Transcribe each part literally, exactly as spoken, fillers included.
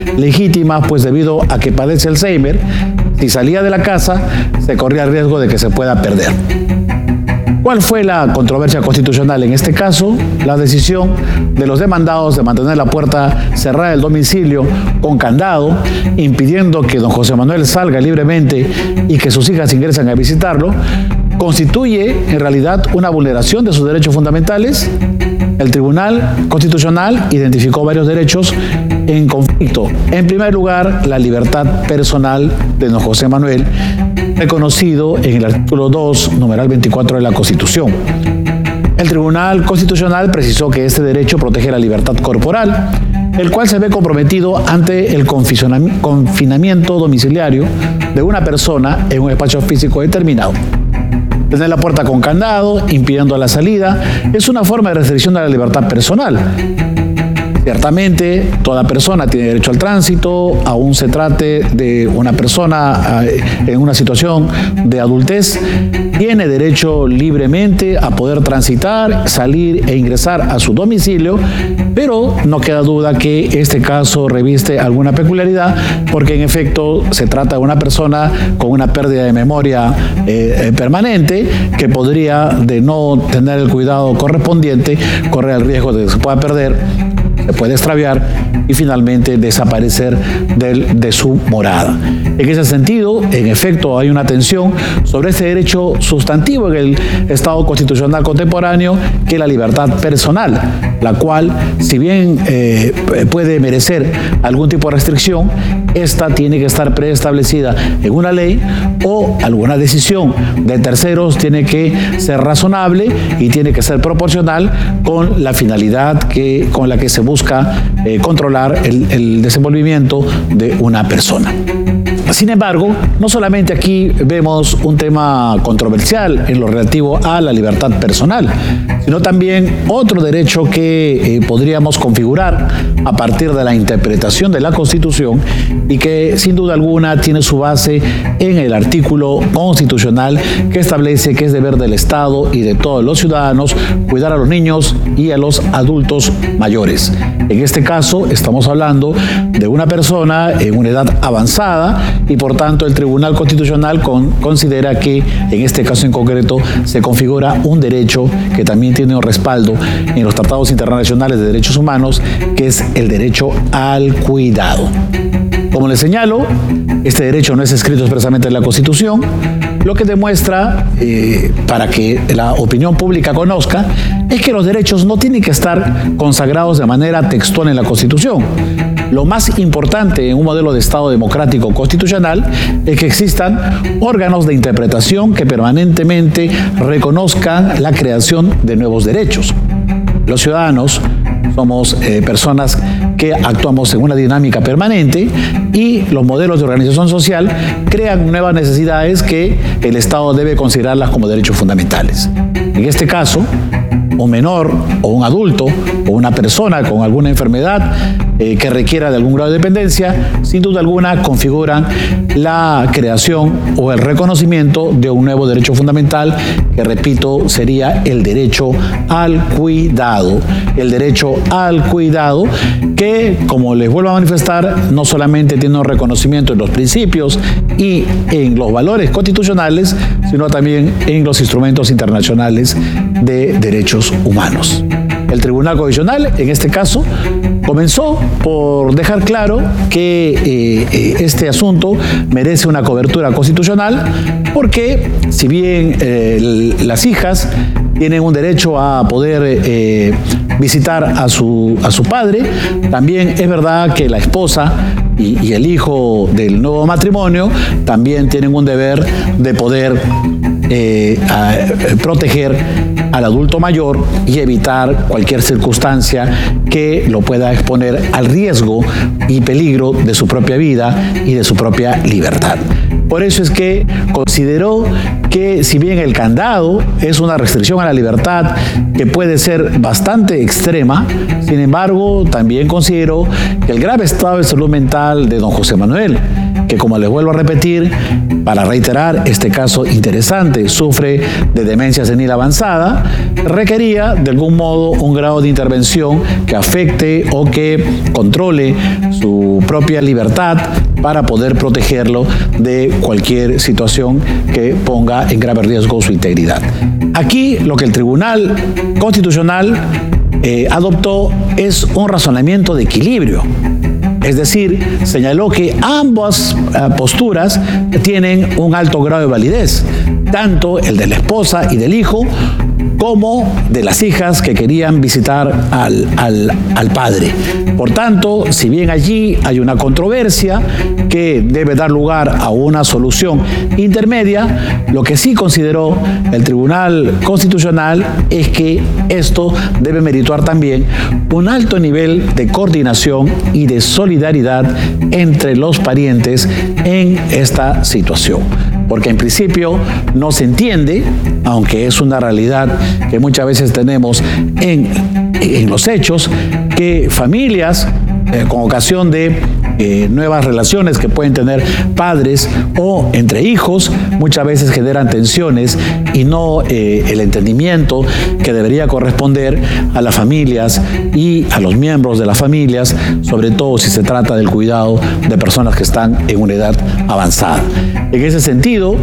legítimas, pues debido a que padece Alzheimer, si salía de la casa se corría el riesgo de que se pueda perder. ¿Cuál fue la controversia constitucional en este caso? La decisión de los demandados de mantener la puerta cerrada del domicilio con candado, impidiendo que don José Manuel salga libremente y que sus hijas ingresen a visitarlo, constituye en realidad una vulneración de sus derechos fundamentales. El Tribunal Constitucional identificó varios derechos en conflicto. En primer lugar, la libertad personal de don José Manuel, reconocido en el artículo dos, numeral veinticuatro de la Constitución. El Tribunal Constitucional precisó que este derecho protege la libertad corporal, el cual se ve comprometido ante el confinamiento domiciliario de una persona en un espacio físico determinado. Tener la puerta con candado, impidiendo la salida, es una forma de restricción de la libertad personal. Ciertamente, toda persona tiene derecho al tránsito, aún se trate de una persona en una situación de adultez, tiene derecho libremente a poder transitar, salir e ingresar a su domicilio, pero no queda duda que este caso reviste alguna peculiaridad, porque en efecto se trata de una persona con una pérdida de memoria eh, permanente, que podría, de no tener el cuidado correspondiente, correr el riesgo de que se pueda perder, se puede extraviar y finalmente desaparecer del, de su morada. En ese sentido, en efecto, hay una tensión sobre este derecho sustantivo en el Estado constitucional contemporáneo, que es la libertad personal, la cual, si bien eh, puede merecer algún tipo de restricción, esta tiene que estar preestablecida en una ley, o alguna decisión de terceros tiene que ser razonable y tiene que ser proporcional con la finalidad que, con la que se busca eh, controlar el, el desenvolvimiento de una persona. Sin embargo, no solamente aquí vemos un tema controversial en lo relativo a la libertad personal, sino también otro derecho que eh, podríamos configurar a partir de la interpretación de la Constitución y que sin duda alguna tiene su base en el artículo constitucional que establece que es deber del Estado y de todos los ciudadanos cuidar a los niños y a los adultos mayores. En este caso estamos hablando de una persona en una edad avanzada y por tanto el Tribunal Constitucional con, considera que en este caso en concreto se configura un derecho que también tiene un respaldo en los tratados internacionales de derechos humanos, que es el derecho al cuidado. Como les señalo, este derecho no es escrito expresamente en la Constitución, lo que demuestra, eh, para que la opinión pública conozca, es que los derechos no tienen que estar consagrados de manera textual en la Constitución. Lo más importante en un modelo de Estado democrático constitucional es que existan órganos de interpretación que permanentemente reconozcan la creación de nuevos derechos. Los ciudadanos somos eh, personas que actuamos en una dinámica permanente y los modelos de organización social crean nuevas necesidades que el Estado debe considerarlas como derechos fundamentales. En este caso, un menor o un adulto o una persona con alguna enfermedad eh, que requiera de algún grado de dependencia, sin duda alguna configuran la creación o el reconocimiento de un nuevo derecho fundamental que, repito, sería el derecho al cuidado. El derecho al cuidado que, como les vuelvo a manifestar, no solamente tiene un reconocimiento en los principios y en los valores constitucionales, sino también en los instrumentos internacionales de derechos humanos. El Tribunal Constitucional, en este caso, comenzó por dejar claro que eh, este asunto merece una cobertura constitucional porque, si bien eh, las hijas tienen un derecho a poder eh, visitar a su, a su padre, también es verdad que la esposa y, y el hijo del nuevo matrimonio también tienen un deber de poder eh, a, proteger al adulto mayor y evitar cualquier circunstancia que lo pueda exponer al riesgo y peligro de su propia vida y de su propia libertad. Por eso es que consideró que, si bien el candado es una restricción a la libertad que puede ser bastante extrema, sin embargo, también consideró que el grave estado de salud mental de don José Manuel, que, como les vuelvo a repetir, para reiterar este caso interesante, sufre de demencia senil avanzada, requería de algún modo un grado de intervención que afecte o que controle su propia libertad para poder protegerlo de cualquier situación que ponga en grave riesgo su integridad. Aquí lo que el Tribunal Constitucional eh, adoptó es un razonamiento de equilibrio. Es decir, señaló que ambas uh, posturas tienen un alto grado de validez, tanto el de la esposa y del hijo, como de las hijas que querían visitar al, al, al padre. Por tanto, si bien allí hay una controversia que debe dar lugar a una solución intermedia, lo que sí consideró el Tribunal Constitucional es que esto debe merituar también un alto nivel de coordinación y de solidaridad entre los parientes en esta situación. Porque en principio no se entiende, aunque es una realidad que muchas veces tenemos en, en los hechos, que familias eh, con ocasión de eh, nuevas relaciones que pueden tener padres o entre hijos, muchas veces generan tensiones y no eh, el entendimiento que debería corresponder a las familias y a los miembros de las familias, sobre todo si se trata del cuidado de personas que están en una edad avanzada. En ese sentido,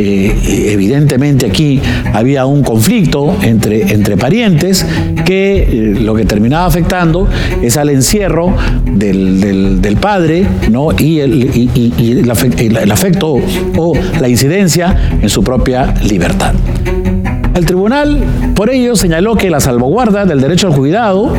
eh, evidentemente aquí había un conflicto entre, entre parientes que eh, lo que terminaba afectando es al encierro del, del, del padre, ¿no? y, el, y, y, y el, el afecto o la incidencia en su propia libertad. El tribunal, por ello, señaló que la salvaguarda del derecho al cuidado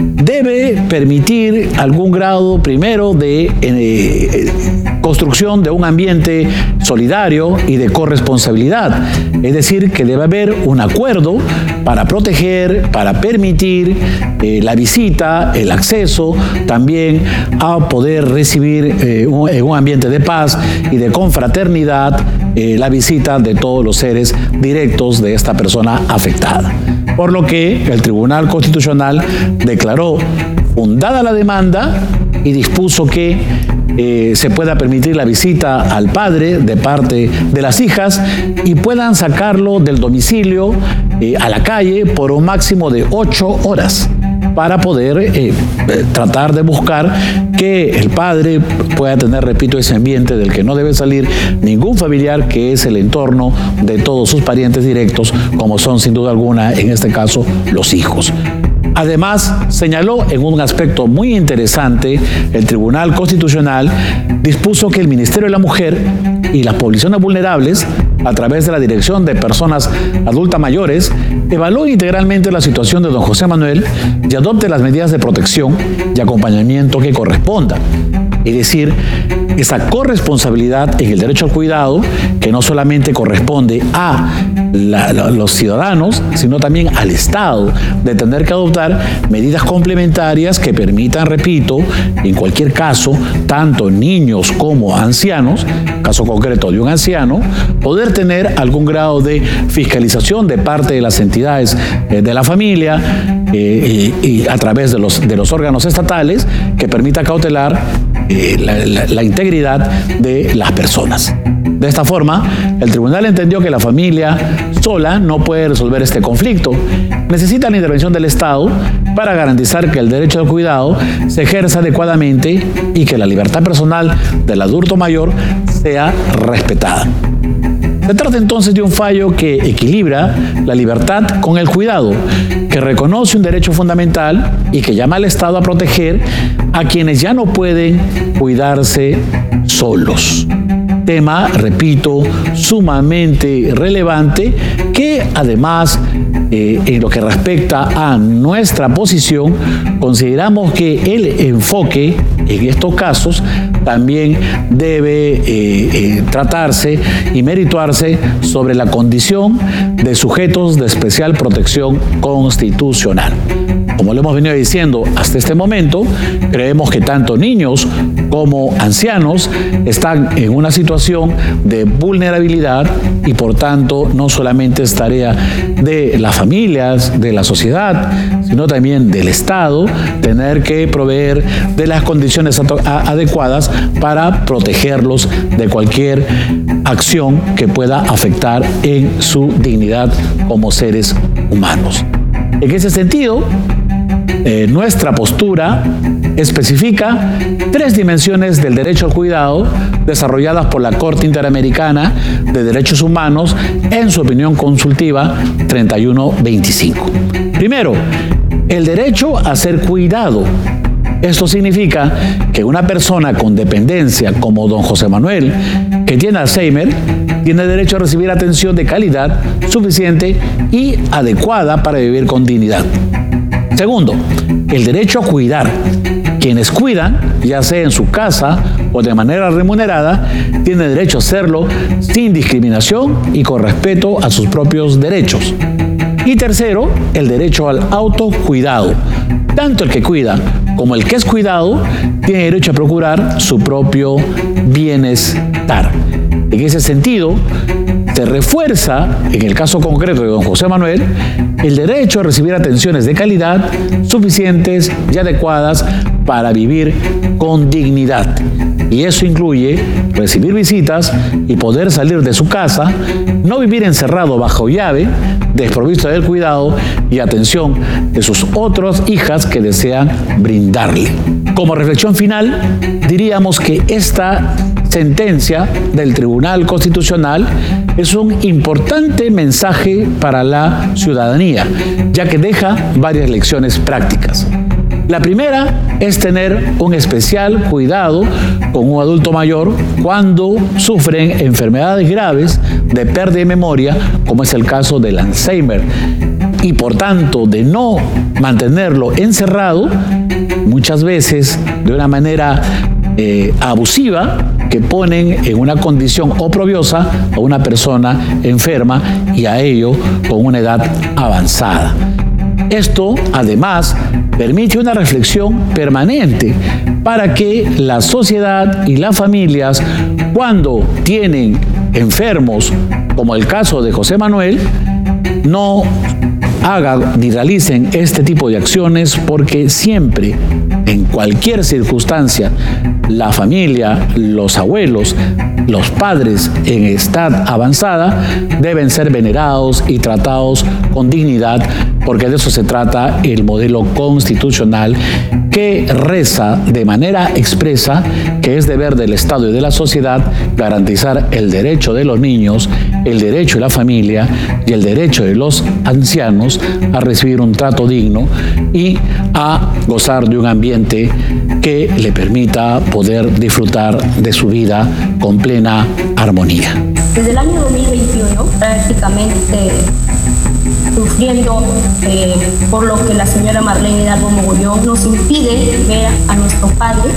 debe permitir algún grado, primero, de eh, construcción de un ambiente solidario y de corresponsabilidad. Es decir, que debe haber un acuerdo para proteger, para permitir eh, la visita, el acceso, también a poder recibir eh, un, en un ambiente de paz y de confraternidad eh, la visita de todos los seres directos de esta persona afectada. Por lo que el Tribunal Constitucional declaró fundada la demanda y dispuso que eh, se pueda permitir la visita al padre de parte de las hijas y puedan sacarlo del domicilio eh, a la calle por un máximo de ocho horas para poder eh, tratar de buscar que el padre pueda tener, repito, ese ambiente del que no debe salir ningún familiar, que es el entorno de todos sus parientes directos, como son sin duda alguna, en este caso, los hijos. Además, señaló en un aspecto muy interesante, el Tribunal Constitucional dispuso que el Ministerio de la Mujer y las poblaciones vulnerables, a través de la Dirección de Personas Adultas Mayores, evalúe integralmente la situación de don José Manuel y adopte las medidas de protección y acompañamiento que correspondan. Es decir, esa corresponsabilidad en el derecho al cuidado, que no solamente corresponde a la, la, los ciudadanos, sino también al Estado, de tener que adoptar medidas complementarias que permitan, repito, en cualquier caso, tanto niños como ancianos, caso concreto de un anciano, poder tener algún grado de fiscalización de parte de las entidades eh, de la familia eh, y, y a través de los, de los órganos estatales que permita cautelar eh, la, la, la integridad de las personas. De esta forma, el tribunal entendió que la familia sola no puede resolver este conflicto. Necesita la intervención del Estado para garantizar que el derecho al cuidado se ejerza adecuadamente y que la libertad personal del adulto mayor sea respetada. Se trata entonces de un fallo que equilibra la libertad con el cuidado, que reconoce un derecho fundamental y que llama al Estado a proteger a quienes ya no pueden cuidarse solos. Tema, repito, sumamente relevante que además, eh, en lo que respecta a nuestra posición, consideramos que el enfoque en estos casos también debe eh, eh, tratarse y merituarse sobre la condición de sujetos de especial protección constitucional. Como lo hemos venido diciendo hasta este momento, creemos que tanto niños como ancianos están en una situación de vulnerabilidad y por tanto no solamente es tarea de las familias, de la sociedad, sino también del Estado tener que proveer de las condiciones adecuadas para protegerlos de cualquier acción que pueda afectar en su dignidad como seres humanos. En ese sentido, Eh, nuestra postura especifica tres dimensiones del derecho al cuidado desarrolladas por la Corte Interamericana de Derechos Humanos en su opinión consultiva treinta y uno veinticinco. Primero, el derecho a ser cuidado. Esto significa que una persona con dependencia como don José Manuel, que tiene Alzheimer, tiene derecho a recibir atención de calidad suficiente y adecuada para vivir con dignidad. Segundo, el derecho a cuidar. Quienes cuidan, ya sea en su casa o de manera remunerada, tienen derecho a hacerlo sin discriminación y con respeto a sus propios derechos. Y tercero, el derecho al autocuidado. Tanto el que cuida como el que es cuidado tiene derecho a procurar su propio bienestar. En ese sentido, se refuerza, en el caso concreto de don José Manuel, el derecho a recibir atenciones de calidad suficientes y adecuadas para vivir con dignidad. Y eso incluye recibir visitas y poder salir de su casa, no vivir encerrado bajo llave, desprovisto del cuidado y atención de sus otras hijas que desean brindarle. Como reflexión final, diríamos que esta sentencia del Tribunal Constitucional es un importante mensaje para la ciudadanía, ya que deja varias lecciones prácticas. La primera es tener un especial cuidado con un adulto mayor cuando sufren enfermedades graves de pérdida de memoria, como es el caso del Alzheimer, y por tanto de no mantenerlo encerrado, muchas veces de una manera eh, abusiva, que ponen en una condición oprobiosa a una persona enferma y a ello con una edad avanzada. Esto, además, permite una reflexión permanente para que la sociedad y las familias, cuando tienen enfermos, como el caso de José Manuel, no hagan ni realicen este tipo de acciones, porque siempre, en cualquier circunstancia, la familia, los abuelos, los padres en edad avanzada deben ser venerados y tratados con dignidad, porque de eso se trata el modelo constitucional que reza de manera expresa que es deber del Estado y de la sociedad garantizar el derecho de los niños, el derecho de la familia y el derecho de los ancianos a recibir un trato digno y a gozar de un ambiente que le permita poder disfrutar de su vida con plena armonía. Desde el año dos mil veintiuno, prácticamente sufriendo eh, por lo que la señora Marlene Hidalgo Mogollón nos impide ver a nuestro padre.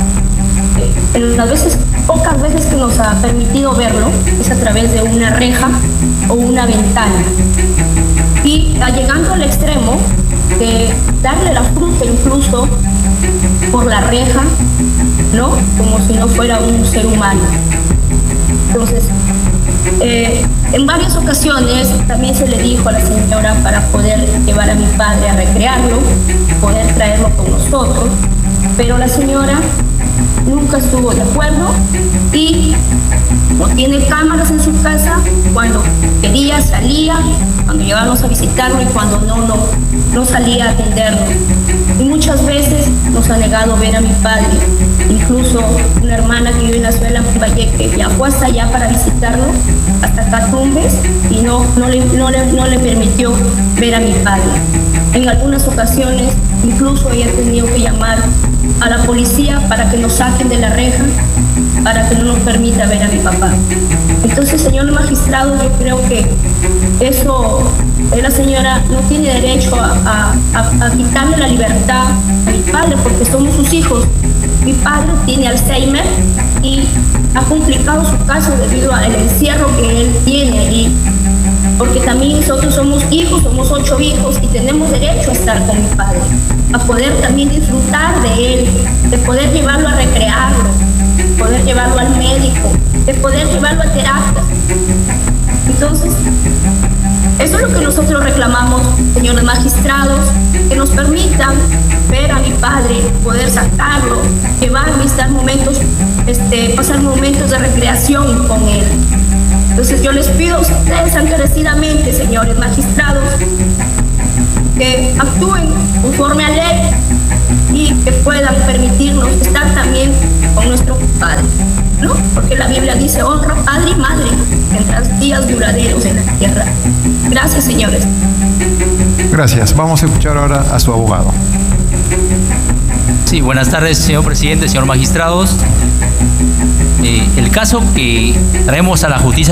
Eh, en las veces, pocas veces que nos ha permitido verlo es a través de una reja o una ventana. Y llegando al extremo de darle la fruta incluso por la reja, ¿no? Como si no fuera un ser humano. Entonces, eh, en varias ocasiones también se le dijo a la señora para poder llevar a mi padre a recrearlo, poder traerlo con nosotros, pero la señora nunca estuvo de acuerdo y no tiene cámaras en su casa. Cuando quería salía, cuando llegábamos a visitarlo y cuando no, no, no salía a atenderlo. Y muchas veces nos ha negado ver a mi padre. Incluso una hermana que vive en la ciudad de Lambayeque viajó hasta allá para visitarlo, hasta Catumbes, y no, no, le, no, le, no le permitió ver a mi padre. En algunas ocasiones, incluso ella ha tenido que llamar a la policía para que nos saquen de la reja, para que no nos permita ver a mi papá. Entonces, señor magistrado, yo creo que eso, la señora no tiene derecho a, a, a quitarle la libertad a mi padre, porque somos sus hijos. Mi padre tiene Alzheimer y ha complicado su caso debido al encierro que él tiene allí. porque también nosotros somos hijos, somos ocho hijos y tenemos derecho a estar con mi padre, a poder también disfrutar de él, de poder llevarlo a recrearlo, de poder llevarlo al médico, de poder llevarlo a terapia. Entonces, eso es lo que nosotros reclamamos, señores magistrados, que nos permitan ver a mi padre, poder sacarlo, llevarme a estar momentos, este, pasar momentos de recreación con él. Entonces yo les pido a ustedes encarecidamente, señores magistrados, que actúen conforme a ley y que puedan permitirnos estar también con nuestro padre, ¿no? Porque la Biblia dice, honra padre y madre mientras días duraderos en la tierra. Gracias, señores. Gracias. Vamos a escuchar ahora a su abogado. Sí, buenas tardes, señor presidente, señor magistrados. Eh, el caso que traemos a la justicia